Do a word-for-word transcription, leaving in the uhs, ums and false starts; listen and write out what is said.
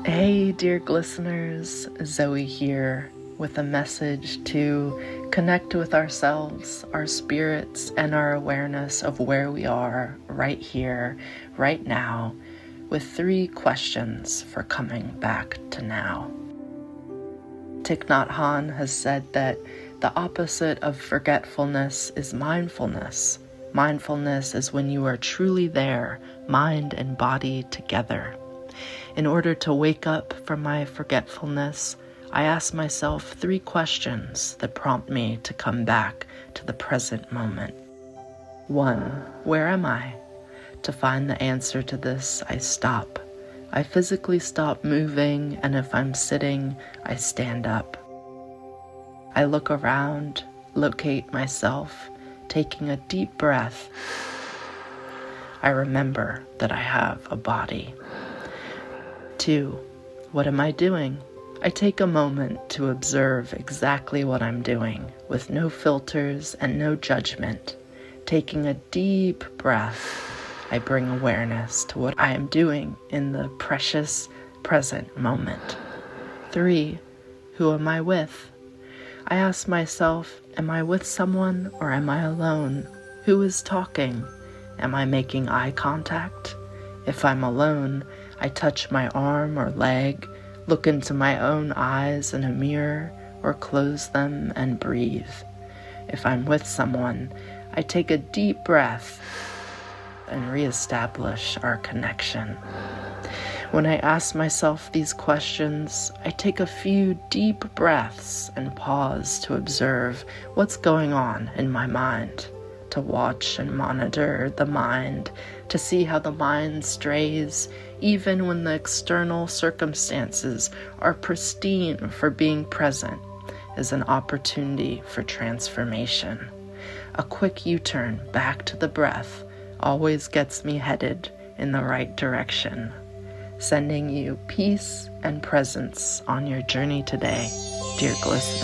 Hey, dear listeners, Zoe here with a message to connect with ourselves, our spirits, and our awareness of where we are right here, right now, with three questions for coming back to now. Thich Nhat Hanh has said that the opposite of forgetfulness is mindfulness. Mindfulness is when you are truly there, mind and body together. In order to wake up from my forgetfulness, I ask myself three questions that prompt me to come back to the present moment. One, where am I? To find the answer to this, I stop. I physically stop moving, and if I'm sitting, I stand up. I look around, locate myself, taking a deep breath. I remember that I have a body. Two, what am I doing? I take a moment to observe exactly what I'm doing, with no filters and no judgment. Taking a deep breath, I bring awareness to what I am doing in the precious present moment. Three, who am I with? I ask myself, am I with someone or am I alone? Who is talking? Am I making eye contact? If I'm alone, I touch my arm or leg, look into my own eyes in a mirror, or close them and breathe. If I'm with someone, I take a deep breath and reestablish our connection. When I ask myself these questions, I take a few deep breaths and pause to observe what's going on in my mind, to watch and monitor the mind, to see how the mind strays, even when the external circumstances are pristine for being present, is an opportunity for transformation. A quick U-turn back to the breath always gets me headed in the right direction, sending you peace and presence on your journey today, dear listener.